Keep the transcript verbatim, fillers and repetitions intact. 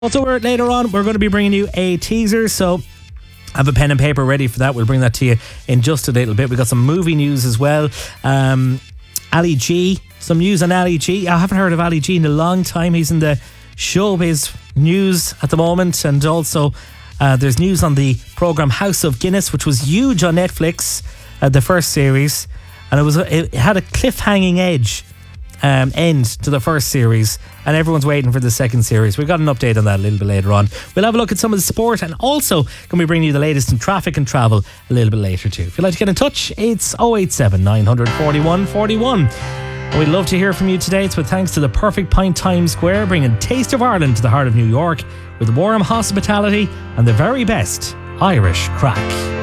Also, we're, later on, we're going to be bringing you a teaser, so have a pen and paper ready for that. We'll bring that to you in just a little bit. We've got some movie news as well. Um, Ali G, some news on Ali G. I haven't heard of Ali G in a long time. He's in the showbiz news at the moment, and also uh, there's news on the programme House of Guinness, which was huge on Netflix, uh, the first series, and it was it had a cliffhanging edge. Um, end to the first series, and everyone's waiting for the second series. We've got an update on that a little bit later on. We'll have a look at some of the sport, and also can we bring you the latest in traffic and travel a little bit later too. If you'd like to get in touch, it's oh eight seven, nine four one, four one. We'd love to hear from you today. It's with thanks to the Perfect Pint Times Square, bringing Taste of Ireland to the heart of New York with warm hospitality and the very best Irish crack.